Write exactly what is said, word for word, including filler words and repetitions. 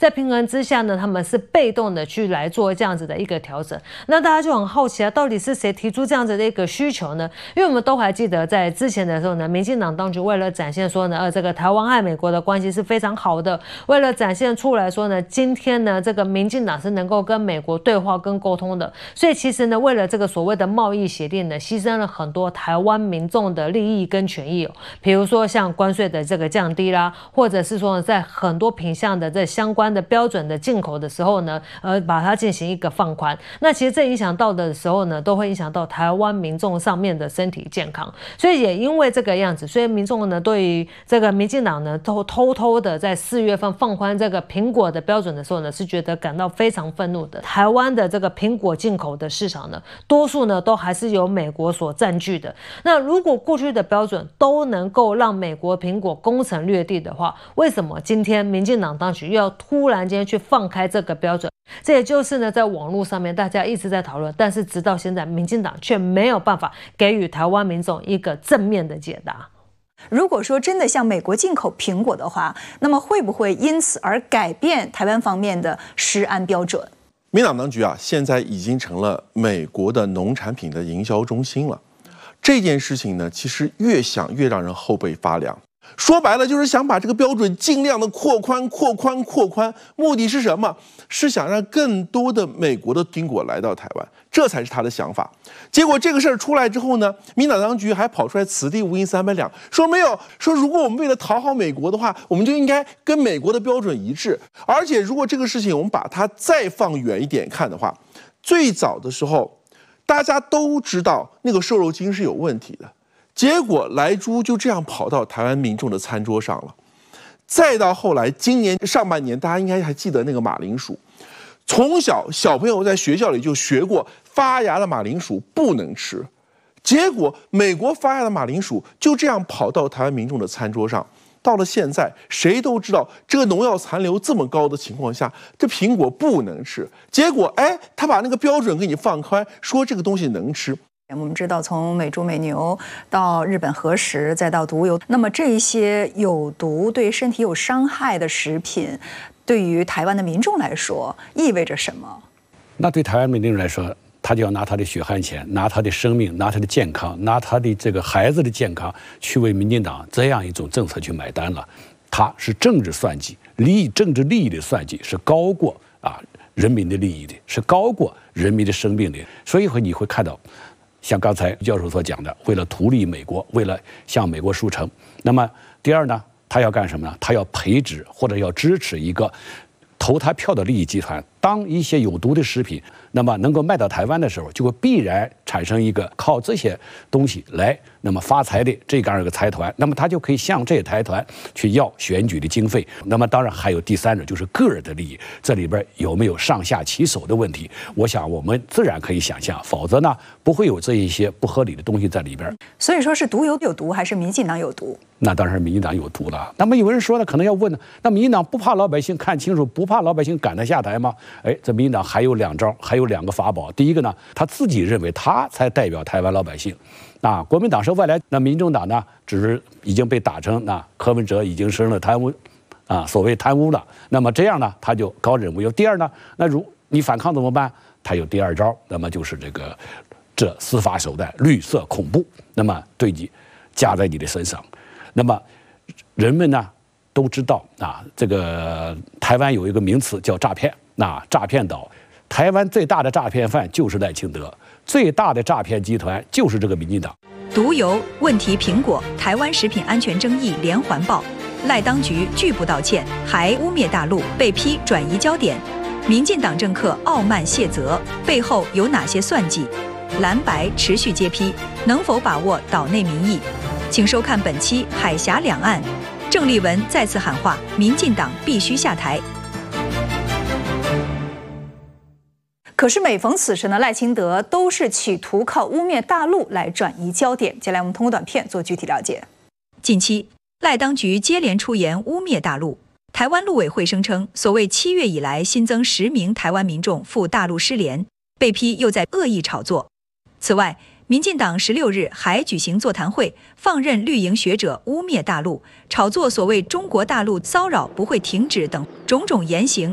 在平衡之下呢，他们是被动的去来做这样子的一个调整。那大家就很好奇啊，到底是谁提出这样子的一个需求呢？因为我们都还记得，在之前的时候呢，民进党当局为了展现说呢，呃，这个台湾和美国的关系是非常好的，为了展现出来说呢，今天呢，这个民进党是能够跟美国对话跟沟通的，所以其实呢，为了这个所谓的贸易协定呢，牺牲了很多台湾民众的利益跟权益哦，比如说像关税的这个降低啦，或者是说呢，在很多品项的这相关的标准的进口的时候呢，呃，把它进行一个放宽。那其实这影响到的时候呢，都会影响到台湾民众上面的身体健康。所以也因为这个样子，所以民众呢对于这个民进党呢，都偷偷的在四月份放宽这个苹果的标准的时候呢，是觉得感到非常愤怒的。台湾的这个苹果进口的市场呢，多数呢都还是由美国所占据的。那如果过去的标准都能够让美国苹果攻城略地的话，为什么今天民进党当局又要突然间去放开这个标准？这也就是呢，在网络上面大家一直在讨论，但是直到现在，民进党却没有办法给予台湾民众一个正面的解答。 如果说真的向美国进口苹果的话，那么会不会因此而改变台湾方面的食安标准？ 民党当局啊，现在已经成了美国的农产品的营销中心了。这件事情呢，其实越想越让人后背发凉。说白了，就是想把这个标准尽量的扩宽、扩宽、扩宽。目的是什么？是想让更多的美国的苹果来到台湾，这才是他的想法。结果这个事儿出来之后呢，民党当局还跑出来此地无银三百两，说没有，说如果我们为了讨好美国的话，我们就应该跟美国的标准一致。而且如果这个事情我们把它再放远一点看的话，最早的时候大家都知道那个瘦肉精是有问题的。结果莱猪就这样跑到台湾民众的餐桌上了，再到后来今年上半年，大家应该还记得那个马铃薯，从小小朋友在学校里就学过发芽的马铃薯不能吃，结果美国发芽的马铃薯就这样跑到台湾民众的餐桌上。到了现在，谁都知道这个农药残留这么高的情况下，这苹果不能吃。结果，哎，他把那个标准给你放宽，说这个东西能吃。 我们知道，从美猪美牛到日本核食，再到毒油，那么这些有毒、对身体有伤害的食品，对于台湾的民众来说意味着什么？ 那对台湾民众来说，他就要拿他的血汗钱，拿他的生命，拿他的健康，拿他的这个孩子的健康，去为民进党这样一种政策去买单了。他是政治算计，利益政治利益的算计是高过啊人民的利益的，是高过人民的生命的。所以会你会看到。像刚才教授所讲的，为了图利美国，为了向美国输诚，那么第二呢，他要干什么呢？他要培植或者要支持一个投他票的利益集团。当一些有毒的食品，那么能够卖到台湾的时候，就会必然产生一个靠这些东西来那么发财的这样一个财团，那么他就可以向这些财团去要选举的经费。那么当然还有第三种，就是个人的利益，这里边有没有上下其手的问题？我想我们自然可以想象，否则呢不会有这一些不合理的东西在里边。 所以说是毒油有毒，还是民进党有毒？ 那当然是民进党有毒了。那么有人说呢，可能要问呢，那民进党不怕老百姓看清楚，不怕老百姓赶他下台吗？哎，这民进党还有两招，还有两个法宝。第一个呢，他自己认为他才代表台湾老百姓，啊，国民党是外来，那民众党呢，只是已经被打成那柯文哲已经升了贪污，啊，所谓贪污了。那么这样呢，他就高枕无忧。第二呢，那如你反抗怎么办？他有第二招，那么就是这个这司法手段绿色恐怖，那么对你加在你的身上。那么人们呢都知道啊，这个台湾有一个名词叫诈骗，那诈骗岛。台湾最大的诈骗犯就是赖清德，最大的诈骗集团就是这个民进党。 毒油问题，苹果台湾食品安全争议连环爆，赖当局拒不道歉，还污蔑大陆，被批转移焦点。民进党政客傲慢卸责，背后有哪些算计？蓝白持续揭批，能否把握岛内民意？请收看本期《海峡两岸》，郑丽文再次喊话：民进党必须下台。 可是每逢此时呢，赖清德都是企图靠污蔑大陆来转移焦点。接下来我们通过短片做具体了解。 近期，赖当局接连出言污蔑大陆。台湾陆委会声称，所谓七月以来新增十名台湾民众赴大陆失联，被批又在恶意炒作。此外，民进党十六日还举行座谈会，放任绿营学者污蔑大陆，炒作所谓中国大陆骚扰不会停止等种种言行。